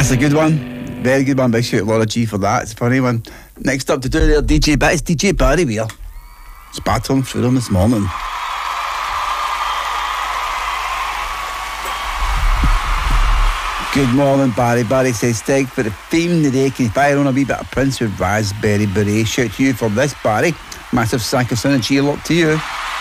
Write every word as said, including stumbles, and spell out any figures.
That's a good one. Very good one. Big shout to Laura G for that. It's a funny one. Next up to do there, D J, but it's D J Barry Weir. Spartan through him this morning. Good morning, Barry. Barry says, Stig, for the theme today, can you fire on a wee bit of Prince with Raspberry Beret? Shout to you for this, Barry. Massive sack of synergy, a lot to you.